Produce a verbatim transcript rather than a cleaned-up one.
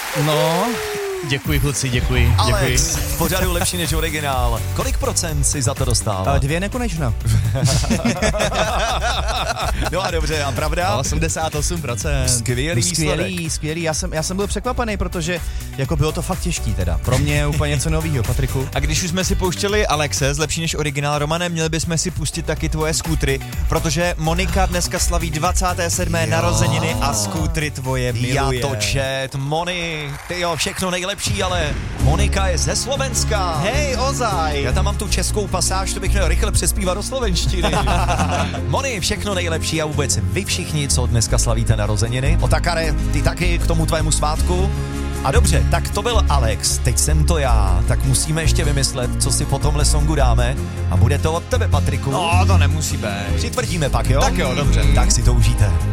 No, děkuji kluci, děkuji, Alex, děkuji. v pořadu lepší než originál. Kolik procent si za to dostal? A dvě nekonečno. No a dobře, a pravda? osmdesát osm procent. Skvělý výsledek. Skvělý, skvělý. Já jsem, já jsem byl překvapený, protože jako bylo to fakt těžký teda. Pro mě je úplně něco novýho, Patriku. A když už jsme si pouštěli Alexe z Lepší než originál, Romane, měli bychom si pustit taky tvoje skútry, protože Monika dneska slaví dvacáté sedmé Jo. narozeniny a skútry tvoje miluje. Já to čet, Moni, ty jo, všechno nejlepší, ale Monika je ze Slovenska. Hej, ozaj. Já tam mám tu českou pasáž, to bych měl rychle přespívat do slovenštiny. Moni, všechno nejlepší a vůbec vy všichni, co dneska slavíte narozeniny. Otakare, ty taky k tomu tvému svátku. A dobře, tak to byl Alex, teď jsem to já, tak musíme ještě vymyslet, co si po tomhle songu dáme a bude to od tebe, Patriku. No, to nemusí být. Přitvrdíme pak, jo? Tak jo, dobře. Tak si to užijte.